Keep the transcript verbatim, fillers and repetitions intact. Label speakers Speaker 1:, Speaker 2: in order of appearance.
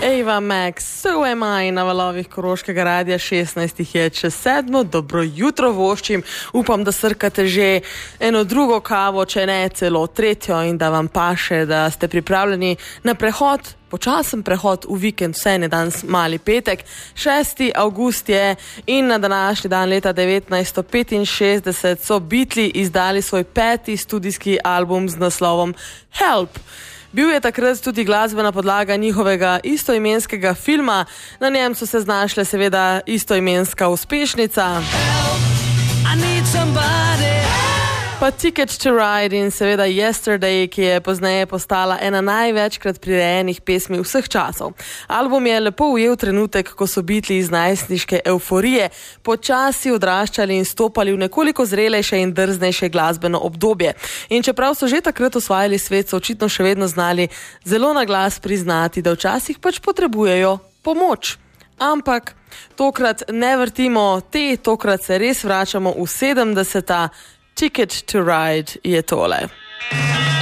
Speaker 1: Ava Max, so am I na valovih Koroškega radia, šestnajstih je čez sedmo, dobro jutro voščim, upam, da srkate že eno drugo kavo, če ne celo tretjo in da vam paše, da ste pripravljeni na prehod, počasen prehod v vikend, vse je danes mali petek, šesti avgust je in na današnji dan leta devetnajststo petinšestdeset so Beatli izdali svoj peti studijski album z naslovom Help. Bil je takrat tudi glasbena podlaga njihovega istoimenskega filma, na njem so se znašle seveda istoimenska uspešnica, pa Ticket to Ride in seveda Yesterday, ki je pozneje postala ena največkrat prirejenih pesmi vseh časov. Album je lepo ujel trenutek, ko so Beatli iz najstniške evforije počasi odraščali in stopali v nekoliko zrelejše in drznejše glasbeno obdobje. In čeprav so že takrat osvajali svet, so očitno še vedno znali zelo na glas priznati, da včasih pač potrebujejo pomoč. Ampak tokrat ne vrtimo te, tokrat se res vračamo v sedemdeseta. Ticket to Ride je tole.